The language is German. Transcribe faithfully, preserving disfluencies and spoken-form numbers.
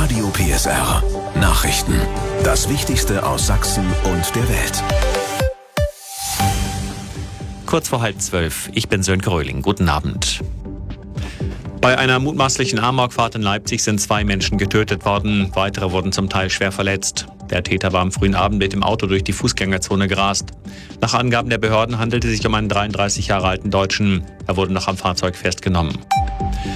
Radio P S R. Nachrichten. Das Wichtigste aus Sachsen und der Welt. Kurz vor halb zwölf. Ich bin Sönke Röhling. Guten Abend. Bei einer mutmaßlichen Amokfahrt in Leipzig sind zwei Menschen getötet worden. Weitere wurden zum Teil schwer verletzt. Der Täter war am frühen Abend mit dem Auto durch die Fußgängerzone gerast. Nach Angaben der Behörden handelte es sich um einen dreiunddreißig Jahre alten Deutschen. Er wurde noch am Fahrzeug festgenommen.